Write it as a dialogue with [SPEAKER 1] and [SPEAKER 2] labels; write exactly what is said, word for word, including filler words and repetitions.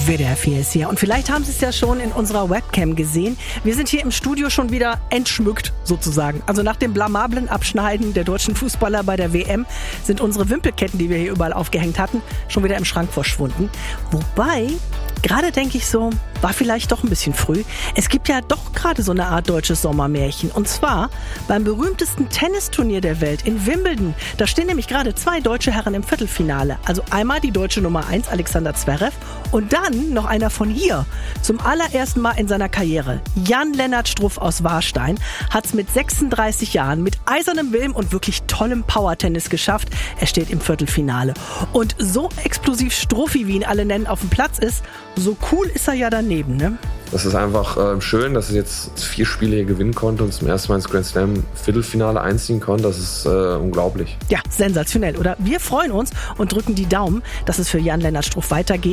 [SPEAKER 1] W D R vier ist hier. Und vielleicht haben Sie es ja schon in unserer Webcam gesehen. Wir sind hier im Studio schon wieder entschmückt, sozusagen. Also nach dem blamablen Abschneiden der deutschen Fußballer bei der W M sind unsere Wimpelketten, die wir hier überall aufgehängt hatten, schon wieder im Schrank verschwunden. Wobei, gerade denke ich so, war vielleicht doch ein bisschen früh. Es gibt ja doch gerade so eine Art deutsches Sommermärchen. Und zwar beim berühmtesten Tennisturnier der Welt in Wimbledon. Da stehen nämlich gerade zwei deutsche Herren im Viertelfinale. Also einmal die deutsche Nummer eins, Alexander Zverev, und dann noch einer von hier. Zum allerersten Mal in seiner Karriere. Jan-Lennart Struff aus Warstein hat es mit sechsunddreißig Jahren mit eisernem Willen und wirklich tollem Powertennis geschafft. Er steht im Viertelfinale. Und so explosiv Struffi, wie ihn alle nennen, auf dem Platz ist, so cool ist er ja daneben, ne?
[SPEAKER 2] Das ist einfach äh, schön, dass er jetzt vier Spiele hier gewinnen konnte und zum ersten Mal ins Grand Slam Viertelfinale einziehen konnte. Das ist äh, unglaublich.
[SPEAKER 1] Ja, sensationell, oder? Wir freuen uns und drücken die Daumen, dass es für Jan-Lennart Struff weitergeht.